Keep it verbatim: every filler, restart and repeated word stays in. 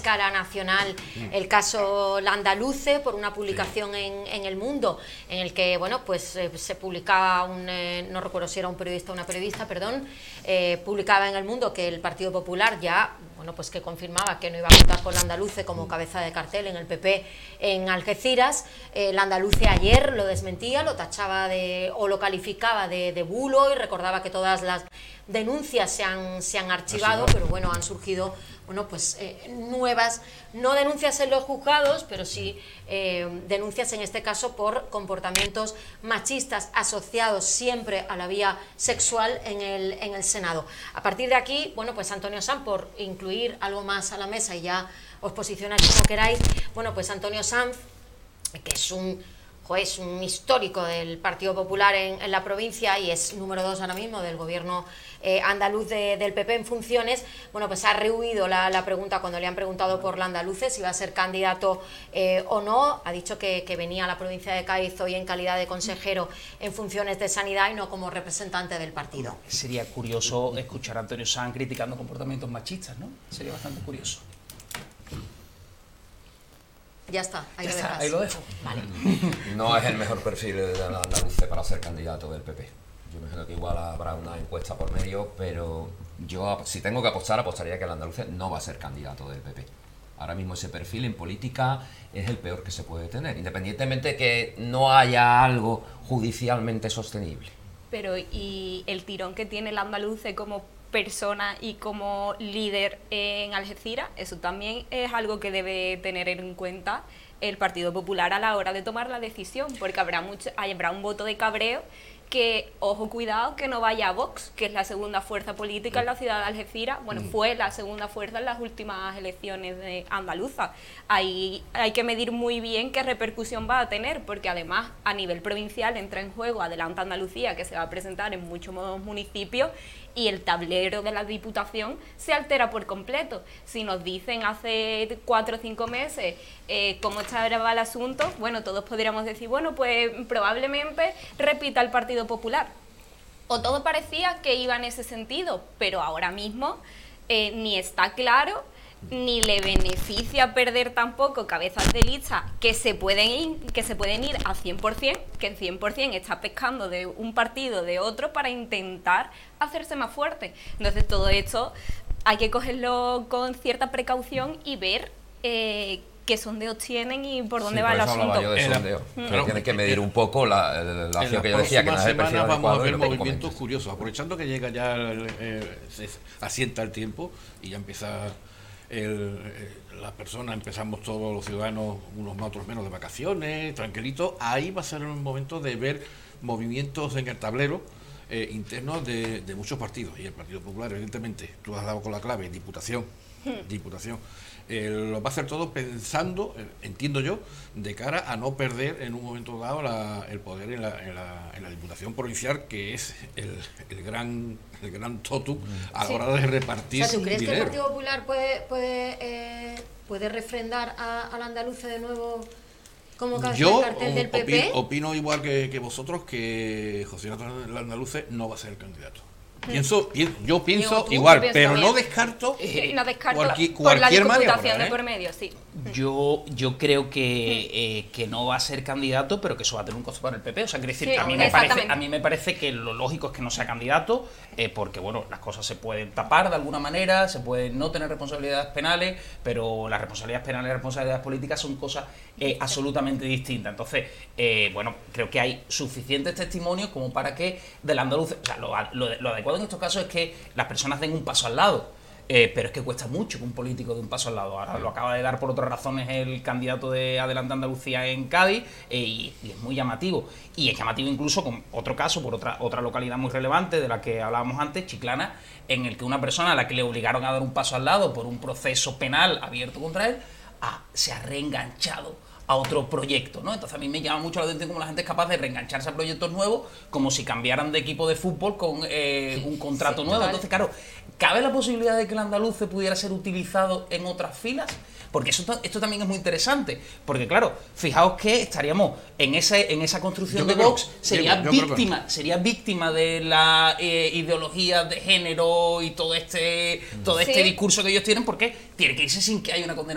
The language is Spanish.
escala nacional el caso Landaluce por una publicación en, en El Mundo, en el que, bueno, pues eh, se publicaba un, eh, no recuerdo si era un periodista o una periodista, perdón, eh, publicaba en El Mundo que el Partido Popular ya, bueno, pues que confirmaba que no iba a contar con Landaluce como cabeza de cartel en el P P en Algeciras. eh, Landaluce ayer lo desmentía, lo tachaba de, o lo calificaba de, de bulo, y recordaba que todas las denuncias se han, se han archivado, pero bueno, han surgido, bueno, pues eh, nuevas, no denuncias en los juzgados, pero sí eh, denuncias en este caso por comportamientos machistas asociados siempre a la vía sexual en el, en el Senado. A partir de aquí, bueno, pues Antonio Sanz, por incluir algo más a la mesa y ya os posicionáis como queráis, bueno, pues Antonio Sanz, que es un es un histórico del Partido Popular en, en la provincia y es número dos ahora mismo del gobierno eh, andaluz de, del P P en funciones, bueno, pues ha rehuido la, la pregunta cuando le han preguntado por Landaluce si va a ser candidato eh, o no. Ha dicho que, que venía a la provincia de Cádiz hoy en calidad de consejero en funciones de sanidad y no como representante del partido. Sería curioso escuchar a Antonio Sanz criticando comportamientos machistas, ¿no? Sería bastante curioso. Ya está, ahí ya lo está, dejas. ahí lo dejo. Vale. No es el mejor perfil de Landaluce para ser candidato del P P. Yo imagino que igual habrá una encuesta por medio, pero yo, si tengo que apostar, apostaría que Landaluce no va a ser candidato del P P. Ahora mismo ese perfil en política es el peor que se puede tener, independientemente de que no haya algo judicialmente sostenible. Pero ¿y el tirón que tiene Landaluce como persona y como líder en Algeciras? Eso también es algo que debe tener en cuenta el Partido Popular a la hora de tomar la decisión, porque habrá mucho, habrá un voto de cabreo que, ojo, cuidado, que no vaya a Vox, que es la segunda fuerza política en la ciudad de Algeciras. Bueno, fue la segunda fuerza en las últimas elecciones de andaluzas. Ahí hay que medir muy bien qué repercusión va a tener, porque además a nivel provincial entra en juego Adelanta Andalucía, que se va a presentar en muchos municipios, y el tablero de la Diputación se altera por completo. Si nos dicen hace cuatro o cinco meses eh, cómo estaba el asunto, bueno, todos podríamos decir, bueno, pues probablemente repita el Partido Popular. O todo parecía que iba en ese sentido, pero ahora mismo eh, ni está claro, ni le beneficia perder tampoco cabezas de lista que se pueden ir, que se pueden ir a cien por cien, que el cien por cien está pescando de un partido de otro para intentar hacerse más fuerte. Entonces todo esto hay que cogerlo con cierta precaución y ver eh, qué sondeos tienen y por dónde sí, va por el eso asunto. Yo de sondeo. Pero tienen que medir un poco la, la, la acción que yo decía, que no es el perfil adecuado. Vamos a ver movimientos curiosos, aprovechando que llega ya, eh, se asienta el tiempo y ya empieza el, eh, la persona, empezamos todos los ciudadanos, unos más, otros menos, de vacaciones, tranquilitos. Ahí va a ser un momento de ver movimientos en el tablero eh, internos de, de muchos partidos, y el Partido Popular, evidentemente, tú has dado con la clave, diputación, diputación. Eh, lo va a hacer todo pensando, eh, entiendo yo, de cara a no perder en un momento dado la, el poder en la, en, la, en la Diputación Provincial, que es el, el gran el gran totum a la sí. hora de repartir. O sea, ¿tú crees dinero? que el Partido Popular puede puede eh, puede refrendar a, al andaluce de nuevo como cabeza Yo del cartel del P P? opino, opino igual que, que vosotros que José Ignacio Andaluce no va a ser el candidato. Pienso, pienso, yo pienso Yo, igual, yo pero pienso no descarto, Eh, no descarto cualquier, por la cualquier diputación maniobra, de ¿eh? por medio, sí. Yo, yo creo que, eh, que no va a ser candidato, pero que eso va a tener un costo para el P P. O sea, quiero decir, Sí, a, mí me parece, exactamente. a mí me parece que lo lógico es que no sea candidato, eh, porque bueno, las cosas se pueden tapar de alguna manera, se pueden no tener responsabilidades penales, pero las responsabilidades penales y las responsabilidades políticas son cosas eh, absolutamente distintas. Entonces, eh, bueno, creo que hay suficientes testimonios como para que del andaluz, o sea, lo, lo, lo adecuado en estos casos es que las personas den un paso al lado. Eh, pero es que cuesta mucho que un político dé un paso al lado. Ahora lo acaba de dar por otras razones el candidato de Adelante Andalucía en Cádiz, eh, y, y es muy llamativo. Y es llamativo incluso con otro caso, por otra, otra localidad muy relevante de la que hablábamos antes, Chiclana, en el que una persona a la que le obligaron a dar un paso al lado por un proceso penal abierto contra él, ah, se ha reenganchado a otro proyecto, ¿no? Entonces a mí me llama mucho la atención cómo la gente es capaz de reengancharse a proyectos nuevos, como si cambiaran de equipo de fútbol con eh, un contrato sí, nuevo. total. Entonces, claro, ¿cabe la posibilidad de que el andaluce pudiera ser utilizado en otras filas? Porque eso, esto también es muy interesante. Porque, claro, fijaos que estaríamos en, ese, en esa construcción Yo de creo- Vox, sería yo- yo creo que- víctima, sería víctima de la eh, ideología de género y todo este, todo este Sí. discurso que ellos tienen, porque tiene que irse sin que haya una condena